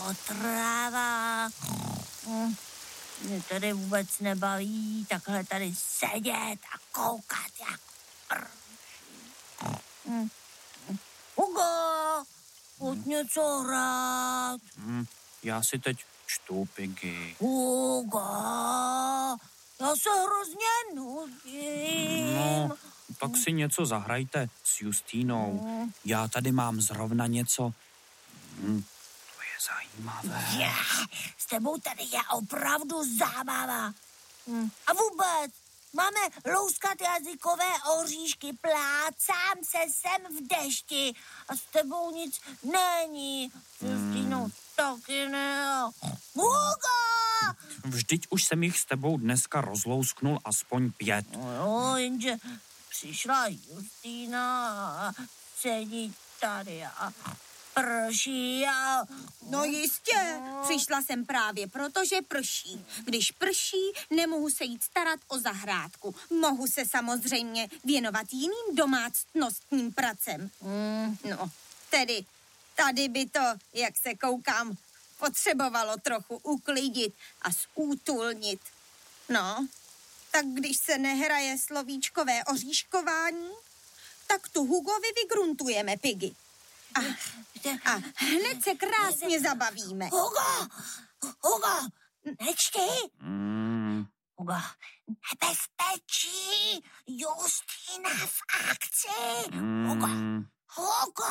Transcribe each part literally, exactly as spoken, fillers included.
tráva. Hm. Mě tady vůbec nebaví takhle tady sedět a koukat jak prší. Hm. Hugo, pojď něco hrát. Hm, já si teď čtu, Piggy. Hugo, já se hrozně nudím. No, tak si něco zahrajte s Justínou. Hm. Já tady mám zrovna něco. Hm, to je zajímavé. Je, s tebou tady je opravdu zábava. Hm. A vůbec, máme louskat jazykové oříšky, plácám se sem v dešti a s tebou nic není. S Justínou taky ne. Hugo! Vždyť už jsem jich s tebou dneska rozlousknul aspoň pět. No jo, jenže přišla Justína a sedí tady a prší a... No jistě, přišla jsem právě proto, že prší. Když prší, nemohu se jít starat o zahrádku. Mohu se samozřejmě věnovat jiným domácnostním pracem. Mm. No, tedy tady by to, jak se koukám, potřebovalo trochu uklidit a zútulnit. No, tak když se nehraje slovíčkové oříškování, tak tu Hugovi vygruntujeme, Piggy. A, a hned se krásně zabavíme. Hugo! Hugo! Nečti! Mm, Hugo, nebezpečí! Justína v akci! Hugo! mm, Hugo!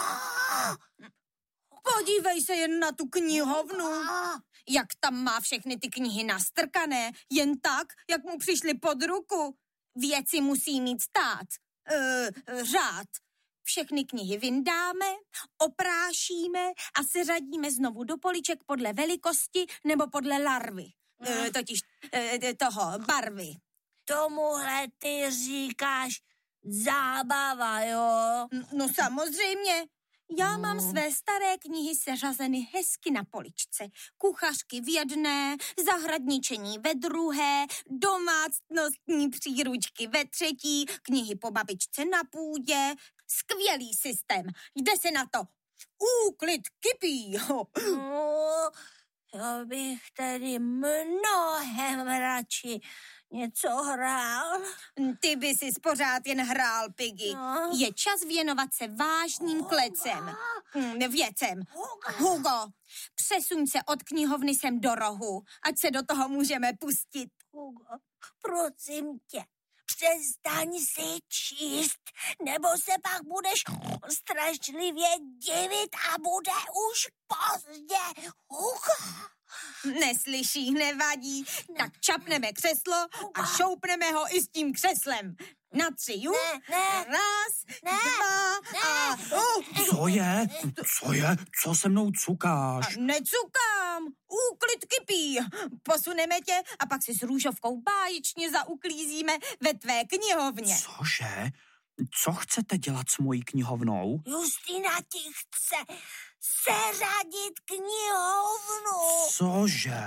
Podívej se jen na tu knihovnu. Jak tam má všechny ty knihy nastrkané, jen tak, jak mu přišly pod ruku. Věci musí mít stát. E, řád. Všechny knihy vyndáme, oprášíme a seřadíme znovu do poliček podle velikosti nebo podle larvy. E, totiž e, toho, barvy. Tomuhle ty říkáš zábava, jo? No samozřejmě. Já mám své staré knihy seřazeny hezky na poličce. Kuchařky v jedné, zahradničení ve druhé, domácnostní příručky ve třetí, knihy po babičce na půdě. Skvělý systém. Jde se na to. Úklid kypí. No, já bych tedy mnohem radši něco hrál. Ty by si pořád jen hrál, Piggy. No. Je čas věnovat se vážným klecem. Hm, věcem. Hugo, přesuň se od knihovny sem do rohu, ať se do toho můžeme pustit. Hugo, prosím tě, přestaň si číst, nebo se pak budeš strašlivě divit a bude už pozdě. Hugo! Neslyší, nevadí. Tak čapneme křeslo a šoupneme ho i s tím křeslem. Na tři, ju? Ne, ne. Raz, Ne, dva ne. a... Uh, co je? Co je? Co se mnou cukáš? necukám. Úklid kypí. Posuneme tě a pak si s růžovkou báječně zauklízíme ve tvé knihovně. Cože? Co chcete dělat s mojí knihovnou? Justína ti chce seřadit knihovnu. Cože?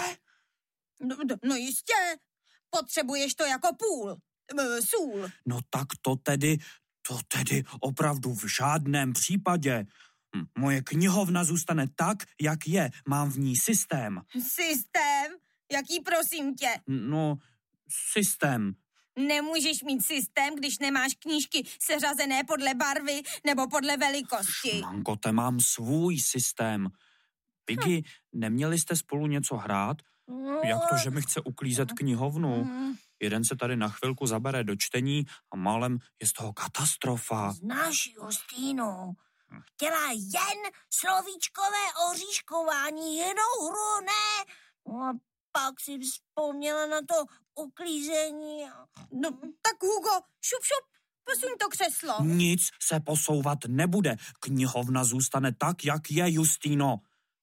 No, no, no jistě. Potřebuješ to jako půl. E, sůl. No tak to tedy, to tedy opravdu v žádném případě. Hm, Moje knihovna zůstane tak, jak je. Mám v ní systém. Systém? Jaký, prosím tě? No, systém. Nemůžeš mít systém, když nemáš knížky seřazené podle barvy nebo podle velikosti. Mankote, mám svůj systém. Piggy, neměli jste spolu něco hrát? Jak to, že mi chce uklízet knihovnu? Jeden se tady na chvilku zabere do čtení a málem je z toho katastrofa. Znáš Justínu. Chtěla jen slovíčkové oříškování, jinou hru ne. No a pak si vzpomněla na to uklízení. No, tak Hugo, šup, šup, posuň to křeslo. Nic se posouvat nebude. Knihovna zůstane tak, jak je, Justíno.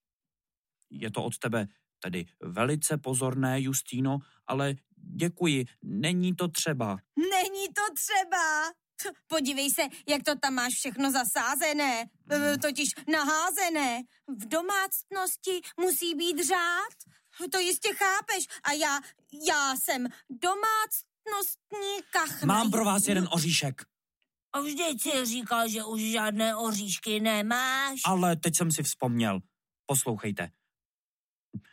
Je to od tebe tedy velice pozorné, Justíno, ale děkuji, není to třeba. Není to třeba. Podívej se, jak to tam máš všechno zasázené, e, totiž naházené. V domácnosti musí být řád. To jistě chápeš. A já, já jsem domácnostní kachna. Mám pro vás jeden oříšek. A vždyť si říkal, že už žádné oříšky nemáš. Ale teď jsem si vzpomněl. Poslouchejte.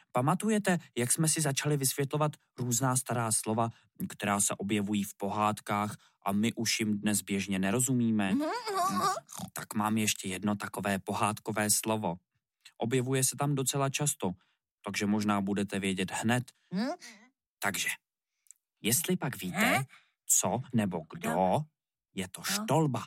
Pamatujete, jak jsme si začali vysvětlovat různá stará slova, která se objevují v pohádkách a my už jim dnes běžně nerozumíme? Tak mám ještě jedno takové pohádkové slovo. Objevuje se tam docela často, takže možná budete vědět hned. Takže, jestli pak víte, co nebo kdo, je to štolba.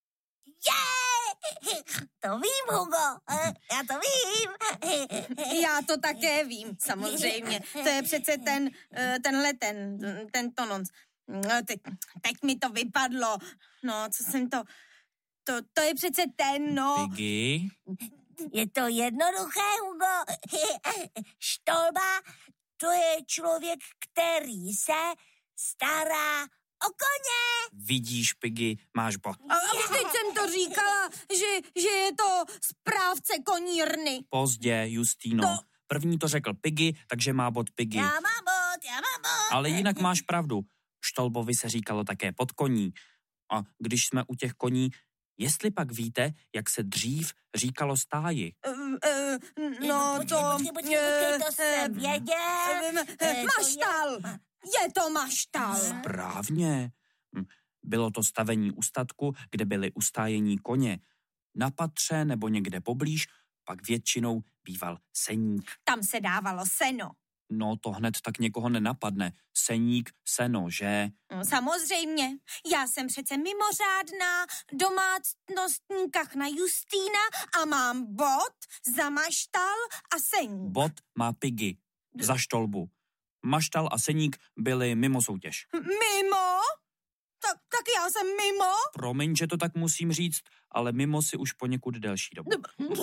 To vím, Hugo, já to vím. Já to také vím, samozřejmě. To je přece ten, tenhle ten, ten tononc. Teď, teď mi to vypadlo. No, co jsem to... To, to je přece ten, no. Piggy? Je to jednoduché, Hugo. Štolba, to je člověk, který se stará o koně. Vidíš, Piggy, máš bod. A, a už teď jsem to říkala, že, že je to správce konírny. Pozdě, Justýno. To... První to řekl Piggy, takže má bod Piggy. Já mám bod, já mám bod. Ale jinak máš pravdu. Štolbovi se říkalo také podkoní. A když jsme u těch koní, jestli pak víte, jak se dřív říkalo stáji? Uh, uh, no počkej, to... Počkej, počkej, počkej, to jsem věděl. Uh, maštal! Je to maštal. Správně. Bylo to stavení u statku, kde byly ustájení koně. Na patře nebo někde poblíž, pak většinou býval seník. Tam se dávalo seno. No to hned tak někoho nenapadne. Seník, seno, že? Samozřejmě. Já jsem přece mimořádná domácnostní kachna Justýna a mám bod za maštal a seník. Bod má Piggy za štolbu. Maštal a seník byli mimo soutěž. Mimo? Tak, tak já jsem mimo? Promiň, že to tak musím říct, ale mimo si už poněkud delší dobu.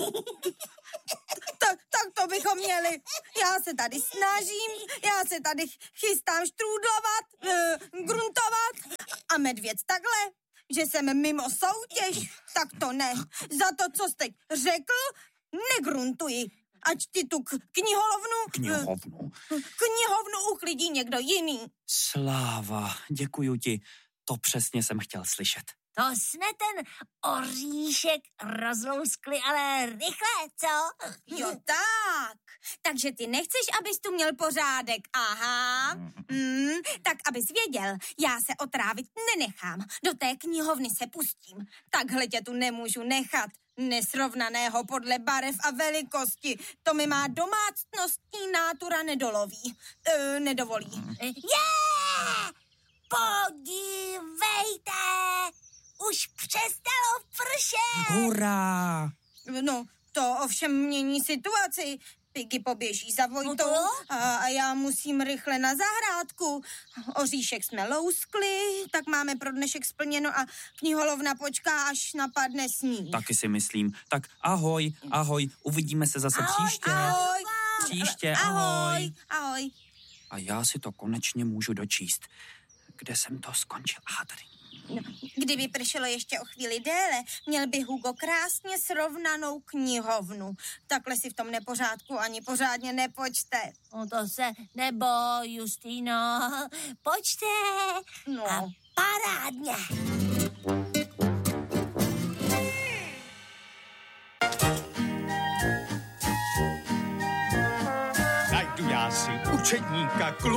tak, tak to bychom měli. Já se tady snažím, já se tady chystám štrůdlovat, uh, gruntovat a medvěd takhle, že jsem mimo soutěž, tak to ne. Za to, co jste řekl, negruntuji. Ať ty tu k- knihovnu... Knihovnu? Knihovnu uklidí někdo jiný. Sláva, děkuju ti. To přesně jsem chtěl slyšet. To jsme ten oříšek rozlouskli, ale rychle, co? Jo, tak. Takže ty nechceš, abys tu měl pořádek. Aha. Mm, tak abys věděl, já se otrávit nenechám. Do té knihovny se pustím. Takhle tě tu nemůžu nechat. Nesrovnaného podle barev a velikosti. To mi má domácnostní nátura nedoloví. E, nedovolí. Je! Podívejte! Už přestalo pršet! Hurá! No, to ovšem mění situaci. Piggy poběží za Vojtou a, a já musím rychle na zahrádku. Oříšek jsme louskli, tak máme pro dnešek splněno a kniholovna počká, až napadne sníh. Taky si myslím. Tak ahoj, ahoj, uvidíme se zase Ahoj, příště. Ahoj. Příště, ahoj. Ahoj. Ahoj. A já si to konečně můžu dočíst. Kde jsem to skončil? Aha, tady. No, kdyby pršelo ještě o chvíli déle, měl by Hugo krásně srovnanou knihovnu. Takhle si v tom nepořádku ani pořádně nepočte. No to se neboj, Justýno. Počte. No. A parádně. Najdu já si učedníka, kluka.